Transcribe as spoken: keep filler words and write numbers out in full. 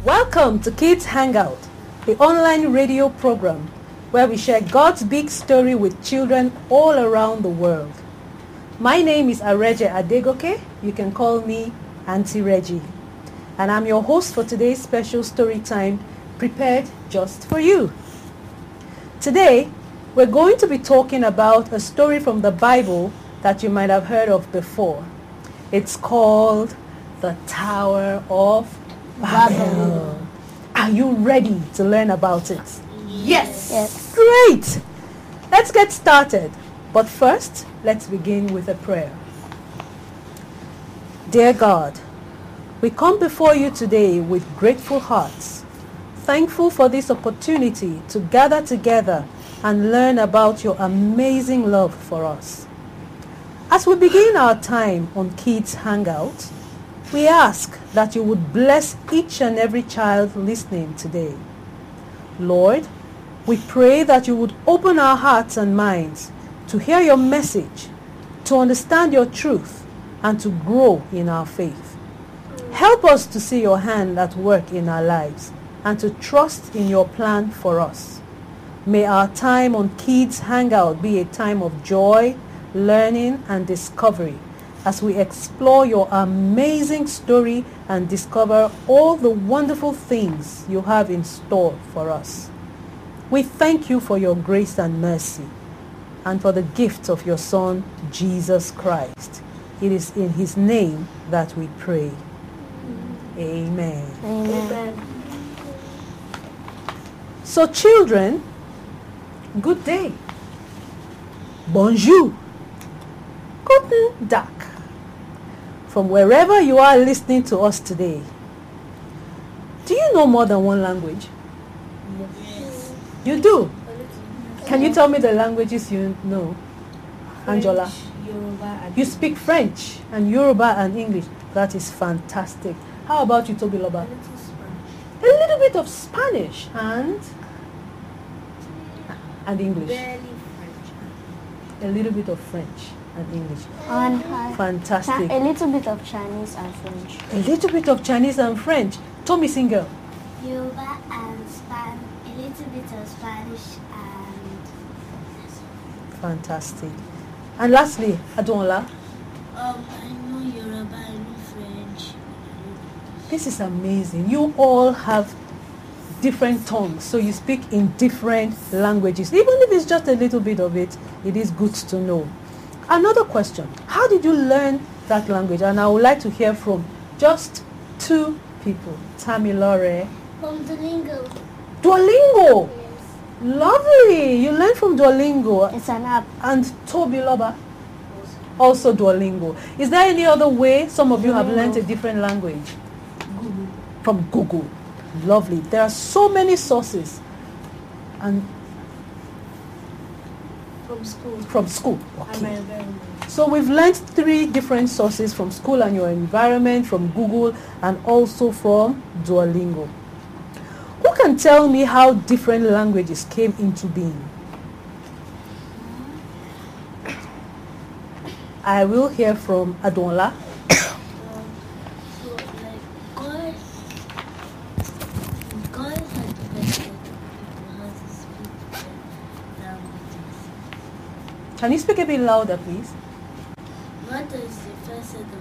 Welcome to Kids Hangout, the online radio program where we share God's big story with children all around the world. My name is Areje Adegoke. You can call me Auntie Reggie. And I'm your host for today's special story time, prepared just for you. Today, we're going to be talking about a story from the Bible that you might have heard of before. It's called The Tower of Babel. Are you ready to learn about it? Yes. Yes. Great! Let's get started. But first, let's begin with a prayer. Dear God, we come before you today with grateful hearts, thankful for this opportunity to gather together and learn about your amazing love for us. As we begin our time on Kids Hangout, we ask that you would bless each and every child listening today. Lord, we pray that you would open our hearts and minds to hear your message, to understand your truth, and to grow in our faith. Help us to see your hand at work in our lives and to trust in your plan for us. May our time on Kids Hangout be a time of joy, learning, and discovery as we explore your amazing story and discover all the wonderful things you have in store for us. We thank you for your grace and mercy and for the gift of your Son, Jesus Christ. It is in his name that we pray. Amen. Amen. So children, good day. Bonjour. Guten Tag. From wherever you are listening to us today, do you know more than one language? Yes. You do? Can you tell me the languages you know? Angela? Yoruba, and You speak French and Yoruba and English. That is fantastic. How about you, Tobiloba? a little Spanish. A little bit of Spanish and and English. Barely French. A little bit of French and English. And uh, Fantastic. a little bit of Chinese and French. A little bit of Chinese and French. Tommy Singer. Yoruba and Span, a little bit of Spanish and Fantastic. And lastly, Adola. Um, I know Yoruba, I know French. This is amazing. You all have different tongues, so you speak in different languages. Even if it's just a little bit of it, it is good to know. Another question. How did you learn that language? And I would like to hear from just two people. Tamilore. from Duolingo. Duolingo. Yes. Lovely. You learned from Duolingo. It's an app. And Tobiloba. Also Duolingo. Is there any other way some of you have learned a different language? Google. From Google. Lovely. There are so many sources. And From school. from school. And Okay. my environment. So we've learned three different sources from school and your environment, from Google, and also from Duolingo. Who can tell me how different languages came into being? I will hear from Adonla. Um, so, like, God, God has blessed people how to speak their languages. Can you speak a bit louder, please? What is the first set of